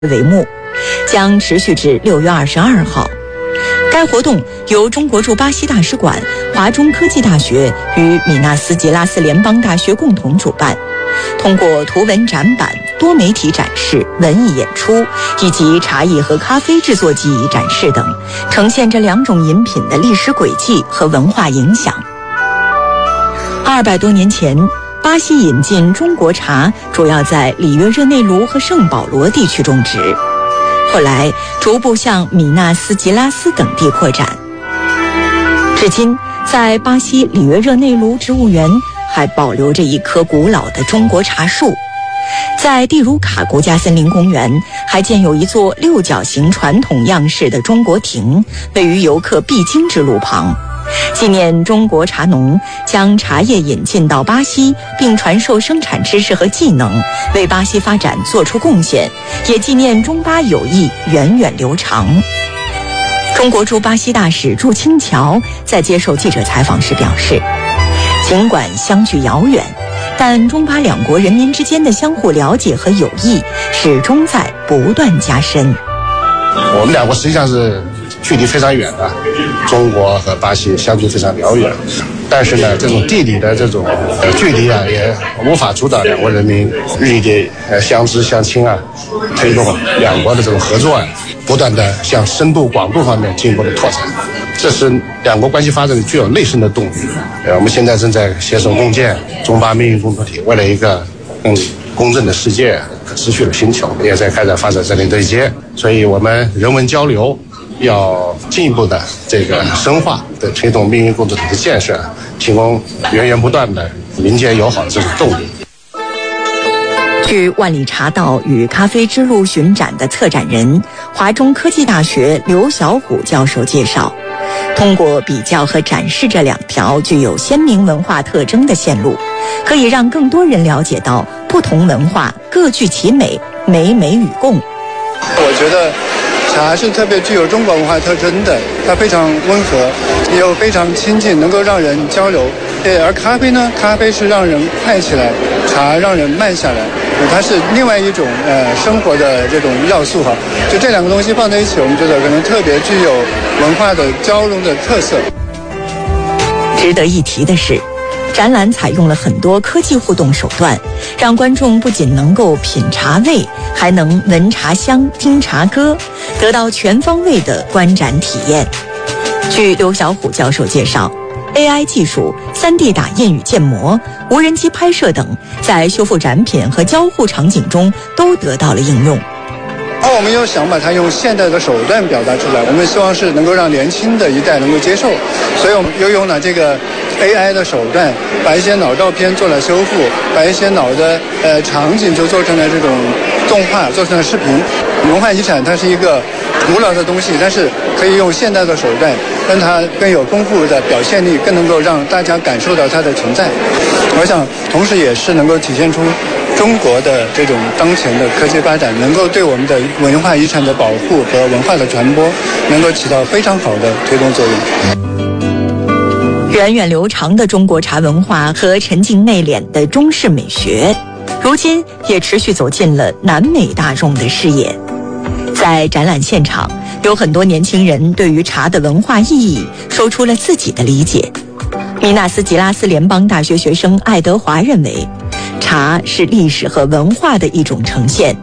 为目，将持续至6月22号。该活动由中国驻巴西大使馆、华中科技大学与米纳斯吉拉斯联邦大学共同主办，通过图文展板、多媒体展示、文艺演出以及茶叶和咖啡制作技艺展示等，呈现这两种饮品的历史轨迹和文化影响。200多年前，巴西引进中国茶主要在里约热内卢和圣保罗地区种植，后来逐步向米纳斯吉拉斯等地扩展。至今，在巴西里约热内卢植物园还保留着一棵古老的中国茶树。在蒂茹卡国家森林公园还建有一座6角形传统样式的中国亭，位于游客必经之路旁，纪念中国茶农将茶叶引进到巴西，并传授生产知识和技能，为巴西发展做出贡献，也纪念中巴友谊源远流长。中国驻巴西大使祝清桥在接受记者采访时表示，尽管相距遥远，但中巴两国人民之间的相互了解和友谊始终在不断加深。 我们两国实际上是距离非常远的，中国和巴西相距非常遥远，但是呢，这种地理的这种距离啊，也无法阻挡两国人民日益的相知相亲啊，推动两国的这种合作啊，不断的向深度广度方面进一步的拓展，这是两国关系发展具有内生的动力。我们现在正在携手共建中巴命运共同体，为了一个更公正的世界、可持续的星球，也在开展发展战略对接。所以我们人文交流要进一步的这个深化的推动命运共同体的建设，提供源源不断的民间友好的这种动力。 据万里茶道与咖啡之路巡展的策展人、华中科技大学刘小虎教授介绍，通过比较和展示这两条具有鲜明文化特征的线路，可以让更多人了解到不同文化各具其美，美美与共。 我觉得茶是特别具有中国文化特征的，它非常温和，又非常亲近，能够让人交流。而咖啡呢，咖啡是让人快起来，茶让人慢下来，它是另外一种生活的这种要素哈。就这两个东西放在一起，我们觉得可能特别具有文化的交融的特色。 值得一提的是，展览采用了很多科技互动手段，让观众不仅能够品茶味，还能闻茶香、听茶歌，得到全方位的观展体验。据刘小虎教授介绍，AI 技术、3D 打印与建模、无人机拍摄等，在修复展品和交互场景中都得到了应用。 我们又想把它用现代的手段表达出来，我们希望是能够让年轻的一代能够接受，所以我们又用了这个 AI 的手段，把一些老照片做了修复，把一些老的场景就做成了这种动画，做成了视频。文化遗产它是一个古老的东西，但是可以用现代的手段，让它更有丰富的表现力，更能够让大家感受到它的存在。我想同时也是能够体现出中国的这种当前的科技发展，能够对我们的文化遗产的保护和文化的传播能够起到非常好的推动作用。 源远流长的中国茶文化和沉静内敛的中式美学，如今也持续走进了南美大众的视野。在展览现场，有很多年轻人对于茶的文化意义说出了自己的理解。米纳斯吉拉斯联邦大学学生爱德华认为，茶是历史和文化的一种呈现。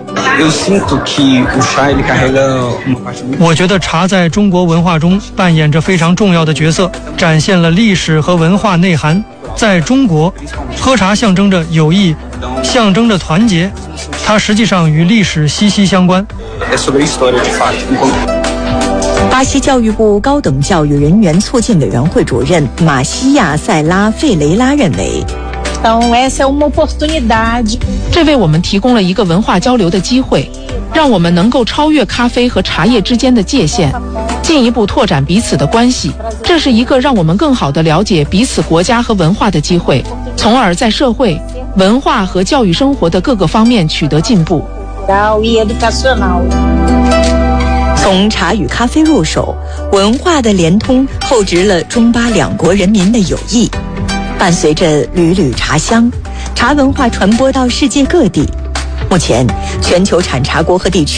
我觉得茶在中国文化中扮演着非常重要的角色，展现了历史和文化内涵。在中国，喝茶象征着友谊，象征着团结，它实际上与历史息息相关。 巴西教育部高等教育人员促进委员会主任马西亚·塞拉·费雷拉认为， 这为我们提供了一个文化交流的机会，让我们能够超越咖啡和茶叶之间的界限，进一步拓展彼此的关系。这是一个让我们更好地了解彼此国家和文化的机会，从而在社会、文化和教育生活的各个方面取得进步。 从茶与咖啡入手，文化的连通厚植了中巴两国人民的友谊。伴随着缕缕茶香，茶文化传播到世界各地。 目前，全球产茶国和地区